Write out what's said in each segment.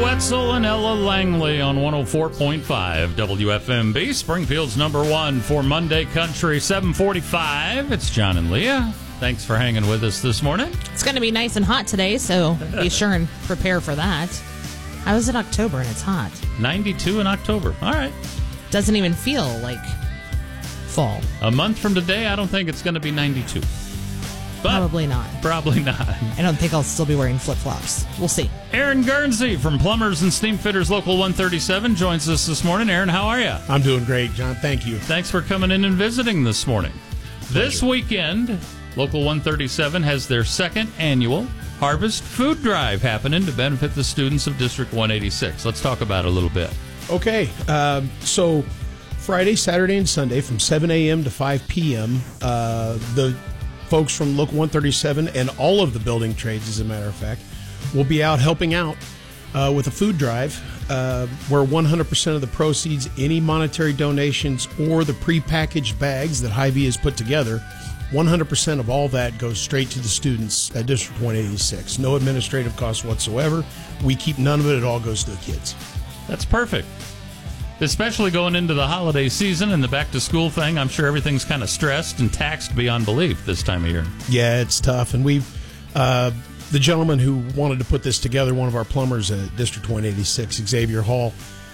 Wetzel and Ella Langley on 104.5 WFMB, Springfield's number one for Monday Country, 7:45. It's John and Leah. Thanks for hanging with us this morning. It's going to be nice and hot today, so be sure and prepare for that. I was in October and it's hot. 92 in October. All right. Doesn't even feel like fall. A month from today, I don't think it's going to be 92. But Probably not. Probably not. I don't think I'll still be wearing flip-flops. We'll see. Aaron Guernsey from Plumbers and Steam Fitters Local 137 joins us this morning. Aaron, how are you? I'm doing great, John. Thank you. Thanks for coming in and visiting this morning. This weekend, Local 137 has their second annual Harvest Food Drive happening to benefit the students of District 186. Let's talk about it a little bit. Okay. So Friday, Saturday, and Sunday from 7 a.m. to 5 p.m., the folks from Local 137 and all of the building trades, as a matter of fact, will be out helping out with a food drive where 100% of the proceeds, any monetary donations, or the prepackaged bags that Hy-Vee has put together, 100% of all that goes straight to the students at District 186. No administrative costs whatsoever. We keep none of it. It all goes to the kids. That's perfect. Especially going into the holiday season and the back-to-school thing, I'm sure everything's kind of stressed and taxed beyond belief this time of year. Yeah, it's tough. And we've the gentleman who wanted to put this together, one of our plumbers at District 186, Xavier Hall,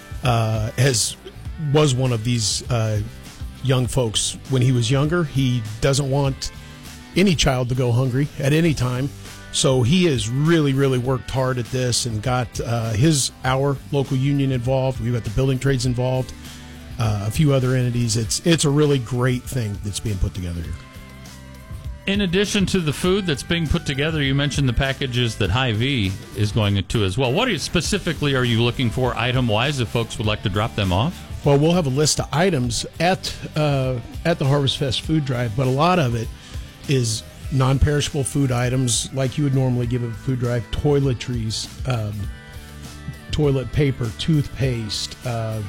was one of these young folks. When he was younger, he doesn't want any child to go hungry at any time. So he has really, really worked hard at this and got our local union involved. We've got the building trades involved, a few other entities. It's a really great thing that's being put together here. In addition to the food that's being put together, you mentioned the packages that Hy-Vee is going to as well. What specifically are you looking for item-wise if folks would like to drop them off? Well, we'll have a list of items at the Harvest Fest food drive, but a lot of it is non-perishable food items like you would normally give a food drive: toiletries, toilet paper, toothpaste,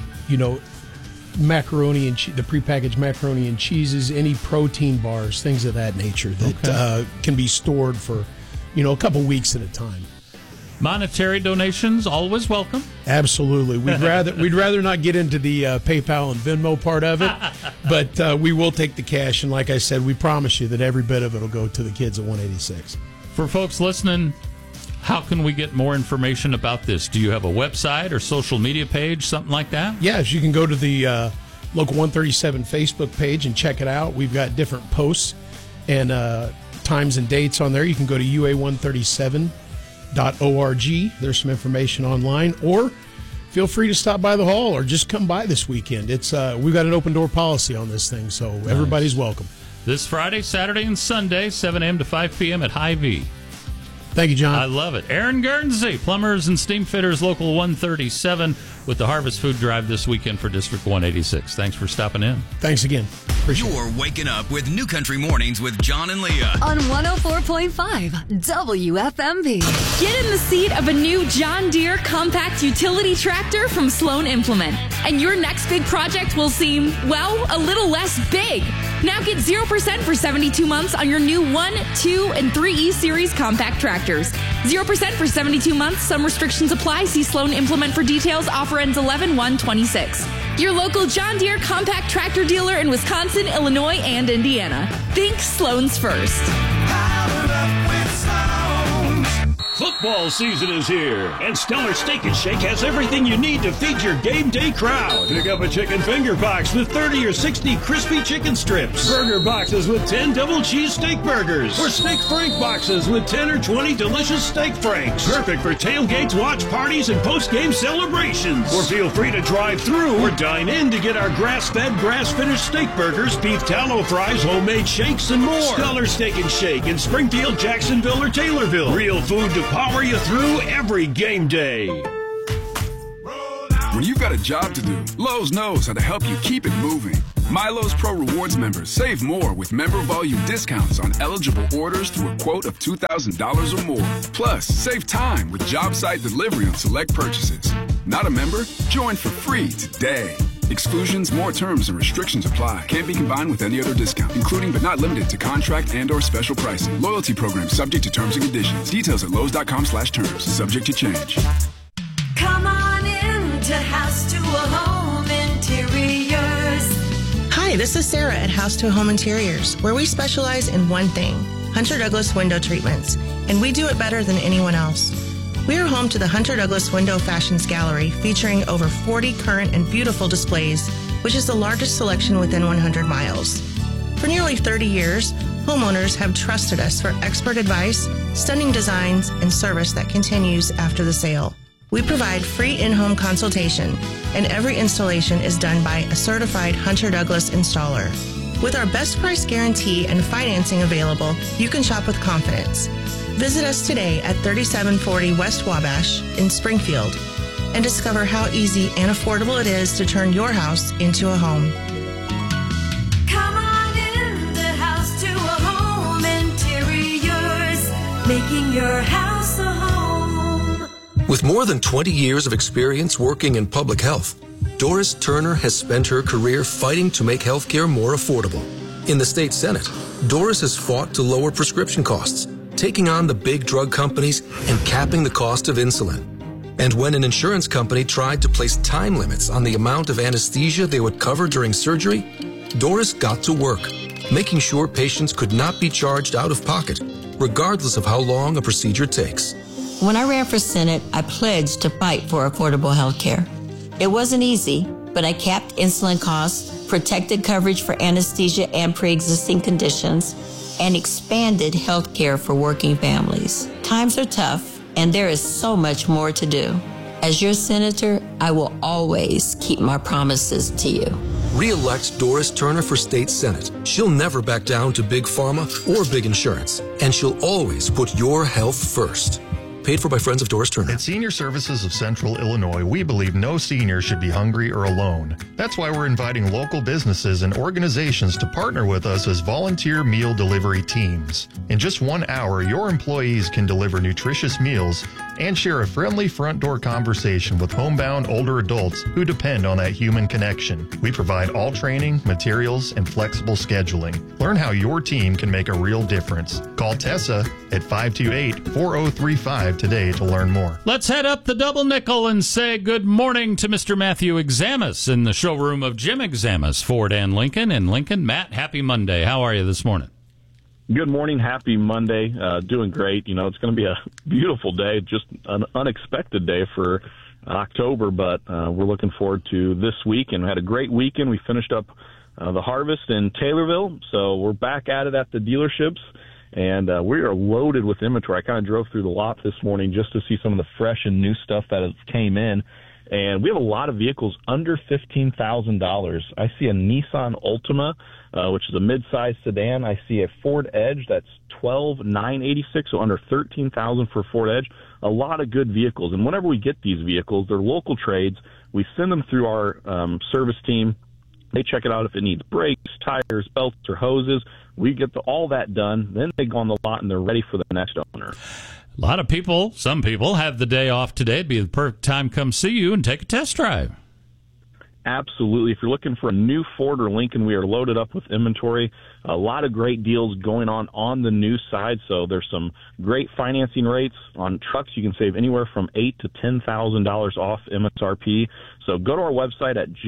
macaroni and the prepackaged macaroni and cheeses, any protein bars, things of that nature that can be stored for a couple weeks at a time. Monetary donations always welcome. Absolutely. We'd rather not get into the PayPal and Venmo part of it, but we will take the cash. And like I said, we promise you that every bit of it will go to the kids at 186. For folks listening, how can we get more information about this? Do you have a website or social media page, something like that? Yes, you can go to the Local 137 Facebook page and check it out. We've got different posts and times and dates on there. You can go to UA137.org. There's some information online, or feel free to stop by the hall or just come by this weekend. It's we've got an open door policy on this thing, so everybody's welcome. This Friday, Saturday, and Sunday, 7 a.m. to 5 p.m. at Hy-Vee. Thank you, John. I love it. Aaron Guernsey, Plumbers and Steam Fitters Local 137, with the Harvest Food Drive this weekend for District 186. Thanks for stopping in. Thanks again. You're waking up with New Country Mornings with John and Leah on 104.5 WFMB. Get in the seat of a new John Deere compact utility tractor from Sloan Implement, and your next big project will seem, well, a little less big. Now get 0% for 72 months on your new 1, 2, and 3E Series compact tractors. 0% for 72 months. Some restrictions apply. See Sloan Implement for details. Offer ends 11/1/26. Your local John Deere compact tractor dealer in Wisconsin, Illinois, and Indiana. Think Sloan's first. Powered up with Sloan's. Football season is here, and Stellar Steak and Shake has everything you need to feed your game day crowd. Pick up a chicken finger box with 30 or 60 crispy chicken strips, burger boxes with 10 double cheese steak burgers, or steak frank boxes with 10 or 20 delicious steak franks. Perfect for tailgates, watch parties, and post-game celebrations. Or feel free to drive through or dine in to get our grass-fed, grass-finished steak burgers, beef tallow fries, homemade shakes, and more. Stellar Steak and Shake in Springfield, Jacksonville, or Taylorville. Real food to power you through every game day. When you've got a job to do, Lowe's knows how to help you keep it moving. MyLowe's Pro Rewards members save more with member volume discounts on eligible orders through a quote of $2,000 or more. Plus, save time with job site delivery on select purchases. Not a member? Join for free today. Exclusions, more terms, and restrictions apply. Can't be combined with any other discount, including but not limited to contract and or special pricing. Loyalty program subject to terms and conditions. Details at Lowe's.com/terms. Subject to change. Come this is Sarah at House to Home Interiors, where we specialize in one thing, Hunter Douglas window treatments, and we do it better than anyone else. We are home to the Hunter Douglas Window Fashions Gallery, featuring over 40 current and beautiful displays, which is the largest selection within 100 miles. For nearly 30 years, homeowners have trusted us for expert advice, stunning designs, and service that continues after the sale. We provide free in-home consultation, and every installation is done by a certified Hunter Douglas installer. With our best price guarantee and financing available, you can shop with confidence. Visit us today at 3740 West Wabash in Springfield and discover how easy and affordable it is to turn your house into a home. Come on in the House to a Home Interiors, making your house a home. With more than 20 years of experience working in public health, Doris Turner has spent her career fighting to make healthcare more affordable. In the state Senate, Doris has fought to lower prescription costs, taking on the big drug companies and capping the cost of insulin. And when an insurance company tried to place time limits on the amount of anesthesia they would cover during surgery, Doris got to work, making sure patients could not be charged out of pocket, regardless of how long a procedure takes. When I ran for Senate, I pledged to fight for affordable health care. It wasn't easy, but I capped insulin costs, protected coverage for anesthesia and pre-existing conditions, and expanded health care for working families. Times are tough, and there is so much more to do. As your senator, I will always keep my promises to you. Re-elect Doris Turner for State Senate. She'll never back down to big pharma or big insurance, and she'll always put your health first. Paid for by Friends of Doris Turner. At Senior Services of Central Illinois, we believe no senior should be hungry or alone. That's why we're inviting local businesses and organizations to partner with us as volunteer meal delivery teams. In just 1 hour, your employees can deliver nutritious meals and share a friendly front door conversation with homebound older adults who depend on that human connection. We provide all training, materials, and flexible scheduling. Learn how your team can make a real difference. Call Tessa at 528-4035 today to learn more. Let's head up the double nickel and say good morning to Mr. Matthew Examus in the showroom of Jim Examus, Ford and Lincoln. In Lincoln, Matt, happy Monday. How are you this morning? Good morning. Happy Monday. Doing great. You know, it's going to be a beautiful day, just an unexpected day for October, but we're looking forward to this week, and we had a great weekend. We finished up the harvest in Taylorville, so we're back at it at the dealerships, and we are loaded with inventory. I kind of drove through the lot this morning just to see some of the fresh and new stuff that has came in, and we have a lot of vehicles under $15,000. I see a Nissan Altima, which is a mid-size sedan. I see a Ford Edge that's $12,986, so under $13,000 for Ford Edge. A lot of good vehicles. And whenever we get these vehicles, they're local trades. We send them through our service team. They check it out if it needs brakes, tires, belts, or hoses. We get all that done. Then they go on the lot and they're ready for the next owner. A lot of people, some people, have the day off today. It'd be the perfect time to come see you and take a test drive. Absolutely. If you're looking for a new Ford or Lincoln, we are loaded up with inventory. A lot of great deals going on the new side. So there's some great financing rates on trucks. You can save anywhere from $8,000 to $10,000 off MSRP. So go to our website at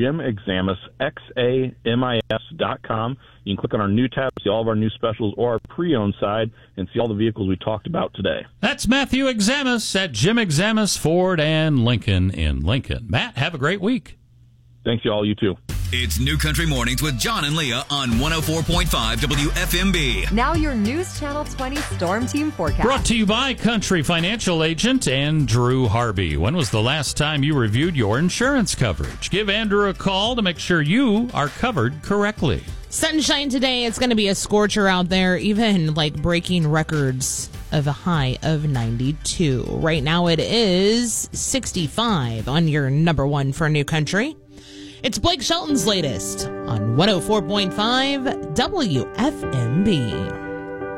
JimExamus.com. You can click on our new tab, see all of our new specials, or our pre-owned side, and see all the vehicles we talked about today. That's Matthew Examus at Jim Examus Ford and Lincoln in Lincoln. Matt, have a great week. Thanks, y'all. You too. It's New Country Mornings with John and Leah on 104.5 WFMB. Now your News Channel 20 Storm Team forecast. Brought to you by Country Financial Agent Andrew Harvey. When was the last time you reviewed your insurance coverage? Give Andrew a call to make sure you are covered correctly. Sunshine today. It's going to be a scorcher out there, even like breaking records of a high of 92. Right now it is 65 on your number one for New Country. It's Blake Shelton's latest on 104.5 WFMB.